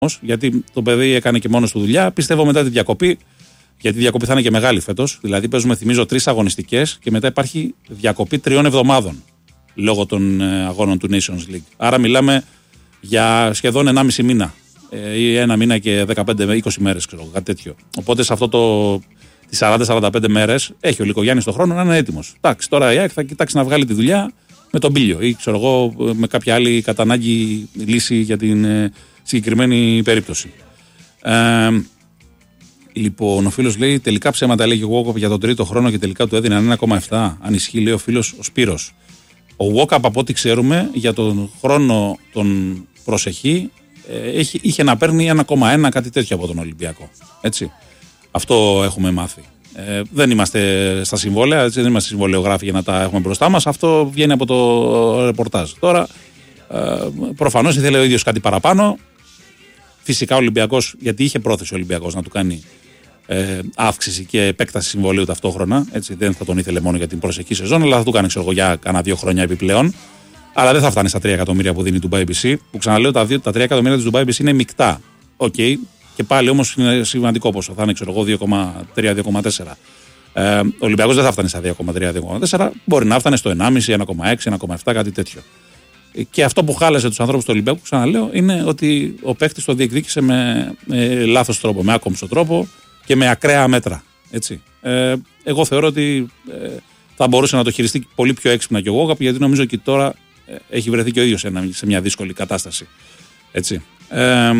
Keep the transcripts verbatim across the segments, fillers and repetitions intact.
γιατί το παιδί έκανε και μόνος του δουλειά. Πιστεύω μετά τη διακοπή, γιατί η διακοπή θα είναι και μεγάλη φέτος. Δηλαδή, παίζουμε, θυμίζω, τρεις αγωνιστικές και μετά υπάρχει διακοπή τριών εβδομάδων λόγω των αγώνων του Nations League. Άρα, μιλάμε για σχεδόν ενάμιση μήνα ή ένα μήνα και δεκαπέντε με είκοσι μέρες, ξέρω, κάτι τέτοιο. Οπότε, σε αυτό το. Τις σαράντα με σαράντα πέντε μέρες έχει ο Λυκογιάννης τον χρόνο να είναι έτοιμος. Εντάξει, τώρα η ΑΕΚ θα κοιτάξει να βγάλει τη δουλειά με τον Πίλιο ή ξέρω εγώ με κάποια άλλη κατά ανάγκη λύση για την ε, συγκεκριμένη περίπτωση. Ε, λοιπόν, ο φίλος λέει: τελικά ψέματα λέγει ο Walkup για τον τρίτο χρόνο και τελικά του έδιναν ένα κόμμα επτά. Αν ισχύει, λέει ο φίλος ο Σπύρος. Ο Walkup, από ό,τι ξέρουμε, για τον χρόνο τον προσεχή ε, έχει, είχε να παίρνει ένα κόμμα ένα, κάτι τέτοιο από τον Ολυμπιακό. Έτσι. Αυτό έχουμε μάθει. Ε, δεν είμαστε στα συμβόλαια, έτσι, δεν είμαστε συμβολιογράφοι για να τα έχουμε μπροστά μας. Αυτό βγαίνει από το ρεπορτάζ. Τώρα, ε, προφανώς ήθελε ο ίδιος κάτι παραπάνω. Φυσικά ο Ολυμπιακός, γιατί είχε πρόθεση ο Ολυμπιακός να του κάνει ε, αύξηση και επέκταση συμβολίου ταυτόχρονα. Έτσι, δεν θα τον ήθελε μόνο για την προσεχή σεζόν, αλλά θα του κάνει ξέρω, για κάνα δύο χρόνια επιπλέον. Αλλά δεν θα φτάνει στα τρία εκατομμύρια που δίνει η Dubai μπι σι. Που ξαναλέω, τα, τα τρία εκατομμύρια της Dubai μπι σι είναι μεικτά. Οκ. Okay. Και πάλι όμως είναι σημαντικό ποσό. Θα είναι ξέρω εγώ δύο κόμμα τρία με δύο κόμμα τέσσερα. Ε, ο Ολυμπιακός δεν θα φτάνει στα δύο κόμμα τρία με δύο κόμμα τέσσερα. Μπορεί να φτάνει στο ενάμιση, ένα κόμμα έξι, ένα κόμμα επτά, κάτι τέτοιο. Και αυτό που χάλασε τους ανθρώπους του Ολυμπιακού, ξαναλέω, είναι ότι ο παίκτης το διεκδίκησε με, με λάθος τρόπο, με άκομψο τρόπο και με ακραία μέτρα. Έτσι. Ε, εγώ θεωρώ ότι ε, θα μπορούσε να το χειριστεί πολύ πιο έξυπνα και ο Walkup, γιατί νομίζω ότι τώρα ε, έχει βρεθεί και ο ίδιος σε, σε μια δύσκολη κατάσταση. Έτσι. Ε,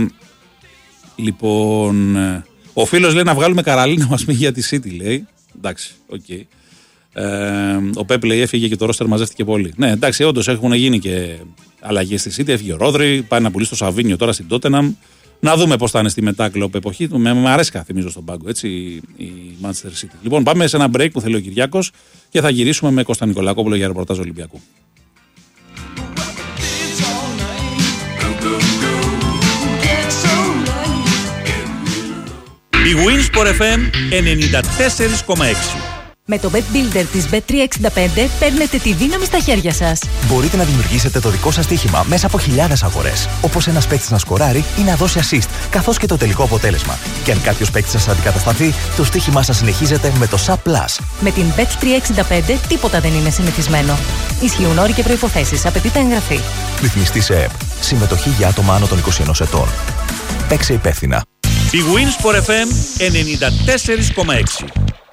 Λοιπόν, ο φίλος λέει να βγάλουμε Καραλή να μας πει για τη City, λέει. Εντάξει, οκ. Okay. Ε, ο Πέπ λέει έφυγε και το ρόστερ μαζεύτηκε πολύ. Ναι, εντάξει, όντως έχουν γίνει και αλλαγές στη City. Έφυγε ο Ρόδρυ, πάει να πουλήσει το Σαβίνιο τώρα στην Τότεναμ. Να δούμε πώς θα είναι στη μετάκλοπ εποχή. Με, με αρέσει, θυμίζω, στον πάγκο, έτσι, η Manchester City. Λοιπόν, πάμε σε ένα break που θέλει ο Κυριάκος και θα γυρίσουμε με Κώστα Νικολακόπουλο για ρεπορτάζ Ολυμπιακού. Η Winsport εφ εμ ενενήντα τέσσερα κόμμα έξι. Με το Bet Builder της μπετ τριακόσια εξήντα πέντε παίρνετε τη δύναμη στα χέρια σας. Μπορείτε να δημιουργήσετε το δικό σας στοίχημα μέσα από χιλιάδες αγορές. Όπως ένας παίκτης να σκοράρει ή να δώσει assist, καθώς και το τελικό αποτέλεσμα. Και αν κάποιος παίκτης σας αντικατασταθεί, το στοίχημά σας συνεχίζεται με το Sub Plus. Με την μπετ τριακόσια εξήντα πέντε τίποτα δεν είναι συνηθισμένο. Ισχύουν όροι και προϋποθέσεις. Απαιτείται εγγραφή. Ρυθμιστή σε ΕΠ. Συμμετοχή για άτομα άνω των είκοσι ενός ετών. Παίξε υπεύθυνα. Η Winsport εφ εμ ενενήντα τέσσερα κόμμα έξι.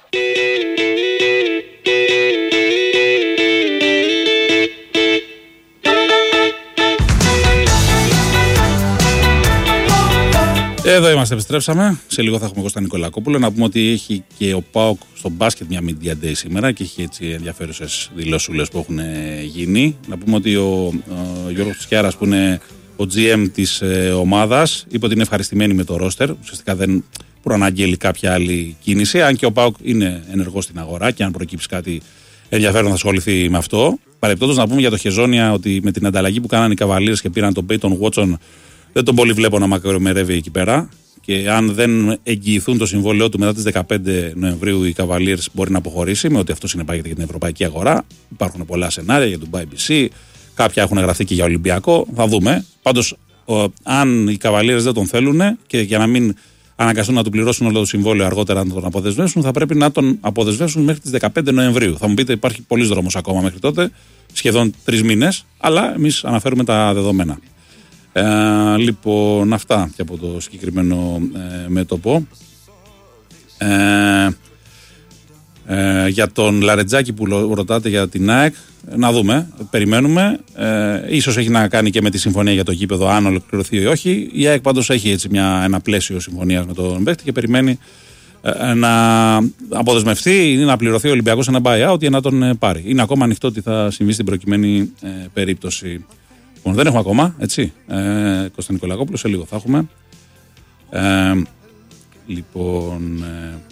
Εδώ είμαστε, επιστρέψαμε. Σε λίγο θα έχουμε Κώστα Νικολακόπουλο. Να πούμε ότι έχει και ο ΠΑΟΚ στο μπάσκετ μια Media Day σήμερα και έχει έτσι ενδιαφέρουσες δηλώσουλες που έχουν γίνει. Να πούμε ότι ο, ο Γιώργος Τσιάρας, που είναι ο τζι εμ της ε, ομάδας, είπε ότι είναι ευχαριστημένη με το ρόστερ. Ουσιαστικά δεν προαναγγέλει κάποια άλλη κίνηση. Αν και ο ΠΑΟΚ είναι ενεργός στην αγορά και αν προκύψει κάτι ενδιαφέρον θα ασχοληθεί με αυτό. Παρεπτόντως, να πούμε για το Χεζόνια ότι με την ανταλλαγή που κάνανε οι Καβαλίες και πήραν τον Πέιτον Βότσον, δεν τον πολύ βλέπω να μακρομερεύει εκεί πέρα. Και αν δεν εγγυηθούν το συμβόλαιό του μετά τις δεκαπέντε Νοεμβρίου, οι Cavaliers μπορεί να αποχωρήσει, με ότι αυτό συνεπάγεται για την ευρωπαϊκή αγορά. Υπάρχουν πολλά σενάρια για τον Dubai μπι σι. Κάποια έχουν γραφτεί και για Ολυμπιακό. Θα δούμε. Πάντως, αν οι Cavaliers δεν τον θέλουν και για να μην αναγκαστούν να του πληρώσουν όλο το συμβόλαιο αργότερα να τον αποδεσμεύσουν, θα πρέπει να τον αποδεσμεύσουν μέχρι τις δεκαπέντε Νοεμβρίου. Θα μου πείτε, υπάρχει πολλής δρόμος ακόμα μέχρι τότε, σχεδόν τρεις μήνες, αλλά εμείς αναφέρουμε τα δεδομένα. Ε, λοιπόν, αυτά και από το συγκεκριμένο ε, μέτωπο. Ε, ε, για τον Λαρετζάκη που ρωτάτε για την ΑΕΚ, να δούμε, περιμένουμε. Ε, ίσως έχει να κάνει και με τη συμφωνία για το γήπεδο, αν ολοκληρωθεί ή όχι. Η ΑΕΚ πάντως έχει έτσι μια, ένα πλαίσιο συμφωνίας με τον παίκτη και περιμένει ε, να αποδεσμευτεί ή να πληρωθεί ο Ολυμπιακός ένα buyout ή να τον ε, πάρει. Είναι ακόμα ανοιχτό ότι θα συμβεί στην προκειμένη ε, περίπτωση. Λοιπόν, δεν έχουμε ακόμα, έτσι. Ε, Κώστα Νικολακόπουλο, σε λίγο θα έχουμε. Ε, λοιπόν.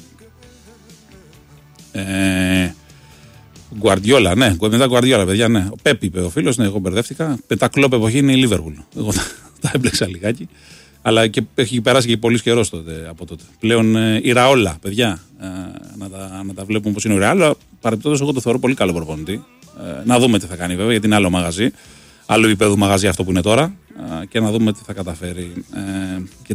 Ε, ε, Γκουαρδιόλα, ναι. Μετά Γκουαρδιόλα, παιδιά, ναι. Ο Πέπ είπε ο φίλος, ναι, εγώ μπερδεύτηκα. Μετά κλόπ εποχή είναι η Λίβερπουλ. Εγώ τα, τα έμπλεξα λιγάκι. Αλλά και έχει περάσει και πολύ καιρό τότε, από τότε. Πλέον ε, η Ραόλα, παιδιά. Ε, να, τα, να τα βλέπουμε πώς είναι η Ραόλα. Παρεπτόντως, εγώ το θεωρώ πολύ καλό προπονητή. Ε, να δούμε τι θα κάνει βέβαια, γιατί είναι άλλο μαγαζί. άλλου επίπεδου μαγαζί αυτό που είναι τώρα, και να δούμε τι θα καταφέρει. Ε, και